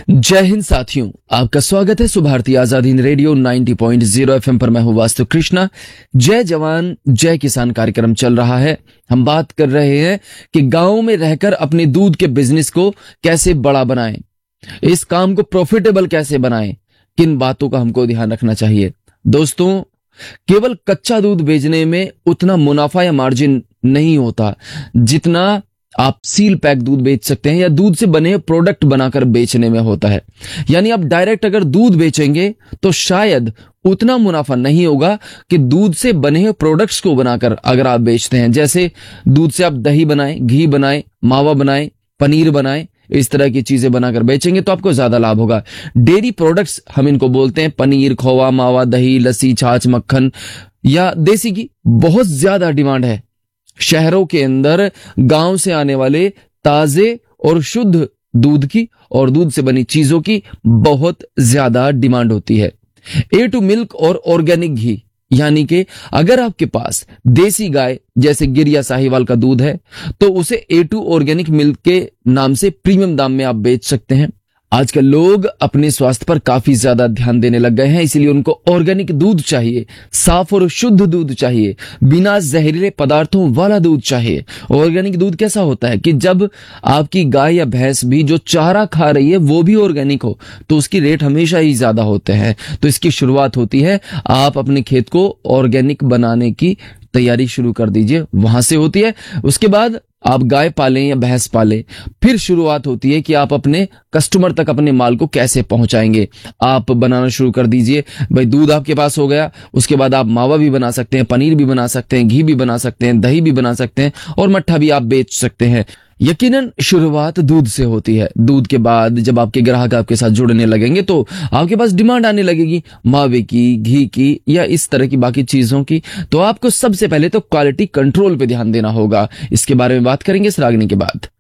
जय हिंद साथियों, आपका स्वागत है सुभारती आजाद हिंद रेडियो 90.0 एफएम पर। मैं हूं वास्तु कृष्णा। जय जवान जय किसान कार्यक्रम चल रहा है। हम बात कर रहे हैं कि गांव में रहकर अपने दूध के बिजनेस को कैसे बड़ा बनाएं, इस काम को प्रॉफिटेबल कैसे बनाएं, किन बातों का हमको ध्यान रखना चाहिए। दोस्तों, केवल कच्चा दूध बेचने में उतना मुनाफा या मार्जिन नहीं होता जितना आप सील पैक दूध बेच सकते हैं या दूध से बने प्रोडक्ट बनाकर बेचने में होता है। यानी आप डायरेक्ट अगर दूध बेचेंगे तो शायद उतना मुनाफा नहीं होगा कि दूध से बने प्रोडक्ट्स को बनाकर अगर आप बेचते हैं। जैसे दूध से आप दही बनाएं, घी बनाएं, मावा बनाएं, पनीर बनाएं, इस तरह की चीजें बनाकर बेचेंगे तो आपको ज्यादा लाभ होगा। डेयरी प्रोडक्ट्स हम इनको बोलते हैं। पनीर, खोवा, मावा, दही, लस्सी, छाछ, मक्खन या देसी घी बहुत ज्यादा डिमांड है। शहरों के अंदर गांव से आने वाले ताजे और शुद्ध दूध की और दूध से बनी चीजों की बहुत ज्यादा डिमांड होती है। A2 मिल्क और ऑर्गेनिक घी, यानी कि अगर आपके पास देसी गाय जैसे गिर या साहिवाल का दूध है तो उसे A2 ऑर्गेनिक मिल्क के नाम से प्रीमियम दाम में आप बेच सकते हैं। आजकल लोग अपने स्वास्थ्य पर काफी ज्यादा ध्यान देने लग गए हैं, इसीलिए उनको ऑर्गेनिक दूध चाहिए, साफ और शुद्ध दूध चाहिए, बिना जहरीले पदार्थों वाला दूध चाहिए। ऑर्गेनिक दूध कैसा होता है कि जब आपकी गाय या भैंस भी जो चारा खा रही है वो भी ऑर्गेनिक हो तो उसकी रेट हमेशा ही ज्यादा होते हैं। तो इसकी शुरुआत होती है, आप अपने खेत को ऑर्गेनिक बनाने की तैयारी शुरू कर दीजिए, वहां से होती है। उसके बाद आप गाय पालें या भैंस पालें, फिर शुरुआत होती है कि आप अपने कस्टमर तक अपने माल को कैसे पहुंचाएंगे। आप बनाना शुरू कर दीजिए। भाई दूध आपके पास हो गया, उसके बाद आप मावा भी बना सकते हैं, पनीर भी बना सकते हैं, घी भी बना सकते हैं, दही भी बना सकते हैं और मट्ठा भी आप बेच सकते हैं। यकीनन शुरुआत दूध से होती है। दूध के बाद जब आपके ग्राहक आपके साथ जुड़ने लगेंगे तो आपके पास डिमांड आने लगेगी मावे की, घी की या इस तरह की बाकी चीजों की। तो आपको सबसे पहले तो क्वालिटी कंट्रोल पे ध्यान देना होगा। इसके बारे में बात करेंगे इस रागनी के बाद।